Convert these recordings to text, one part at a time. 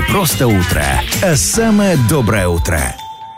просто утро, а самое доброе утро.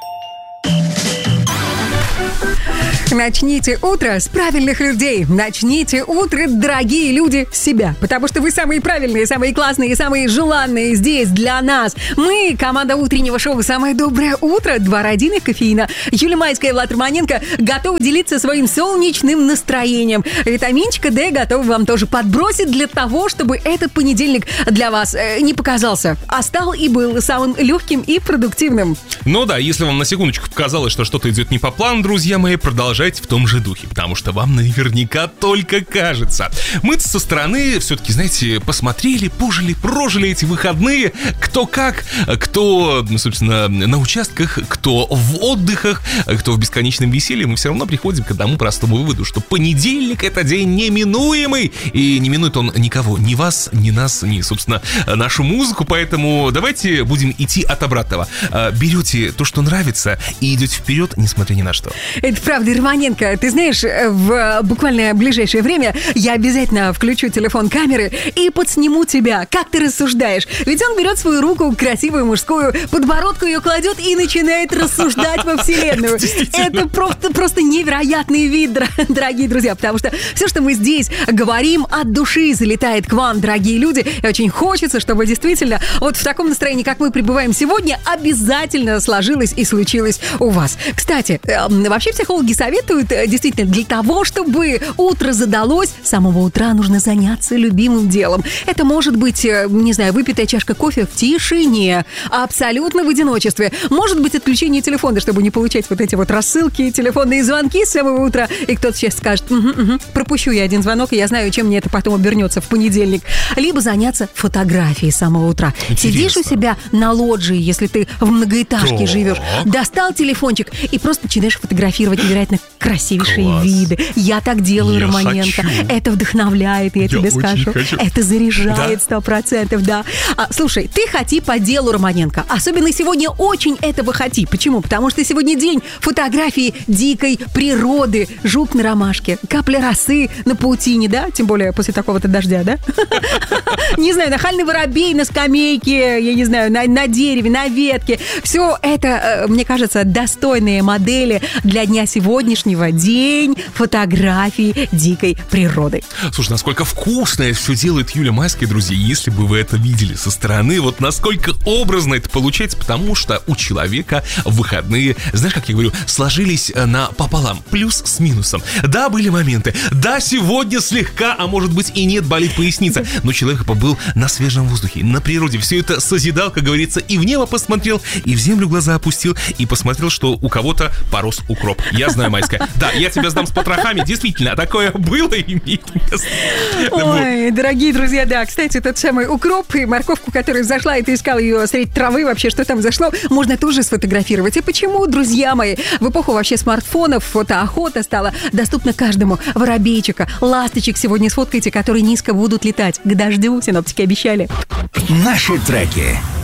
Начните утро с правильных людей. Начните утро, дорогие люди, с себя. Потому что вы самые правильные, самые классные, самые желанные здесь для нас. Мы, команда утреннего шоу «Самое доброе утро», 2 родины кофеина. Юлия Майская и Влад Романенко готовы делиться своим солнечным настроением. Витаминчика D готовы вам тоже подбросить для того, чтобы этот понедельник для вас не показался, а стал и был самым легким и продуктивным. Ну да, если вам на секундочку показалось, что что-то идет не по плану, друзья мои, продолжайте в том же духе, потому что вам наверняка только кажется. Мы со стороны все-таки, знаете, посмотрели, пожили, прожили эти выходные, кто как, кто, собственно, на участках, кто в отдыхах, кто в бесконечном веселье. Мы все равно приходим к одному простому выводу, что понедельник — это день неминуемый, и не минует он никого, ни вас, ни нас, ни, собственно, нашу музыку, поэтому давайте будем идти от обратного. Берете то, что нравится, и идете вперед, несмотря ни на что. Это правда, Романенко, ты знаешь, в буквально ближайшее время я обязательно включу телефон камеры и подсниму тебя, как ты рассуждаешь. Ведь он берет свою руку, красивую мужскую, подбородку ее кладет и начинает рассуждать во вселенную. Это просто невероятный вид, дорогие друзья, потому что все, что мы здесь говорим, от души залетает к вам, дорогие люди. И очень хочется, чтобы действительно вот в таком настроении, как мы пребываем сегодня, обязательно сложилось и случилось у вас. Кстати, вообще психологи советуют действительно для того, чтобы утро задалось, с самого утра нужно заняться любимым делом. Это может быть, не знаю, выпитая чашка кофе в тишине, абсолютно в одиночестве. Может быть, отключение телефона, чтобы не получать вот эти вот рассылки, телефонные звонки с самого утра. И кто-то сейчас скажет, пропущу я один звонок, и я знаю, чем мне это потом обернется в понедельник. Либо заняться фотографией с самого утра. Интересно. Сидишь у себя на лоджии, если ты в многоэтажке живешь, достал телефончик и просто начинаешь фотографировать невероятно красивейшие виды. Я так делаю, Романенко. Хочу. Это вдохновляет, я тебе скажу. Хочу. Это заряжает 100%, да. Слушай, ты хоти по делу, Романенко. Особенно сегодня очень этого хоти. Почему? Потому что сегодня день фотографии дикой природы. Жук на ромашке, капля росы на паутине, да? Тем более после такого-то дождя, да? Не знаю, нахальный воробей на скамейке, я не знаю, на дереве, на ветке. Все это, мне кажется, достойные модели для дня сегодняшнего. День фотографий дикой природы. Слушай, насколько вкусно это все делает Юлия Майская, друзья, если бы вы это видели со стороны, вот насколько образно это получается, потому что у человека выходные, знаешь, как я говорю, сложились пополам, плюс с минусом. Да, были моменты, да, сегодня слегка, а может быть и нет, болит поясница, но человек побыл на свежем воздухе, на природе, все это созидал, как говорится, и в небо посмотрел, и в землю глаза опустил, и посмотрел, что у кого-то порос укроп. Я знаю, Майская. Да, я тебя сдам с потрохами, действительно, такое было и имеет место. Ой, дорогие друзья, да, кстати, тот самый укроп и морковку, которая взошла, и ты искал ее среди травы, вообще, что там зашло, можно тоже сфотографировать. И почему, друзья мои, в эпоху вообще смартфонов фотоохота стала доступна каждому. Воробейчика, ласточек сегодня сфоткайте, которые низко будут летать. К дождю синоптики обещали. Наши треки.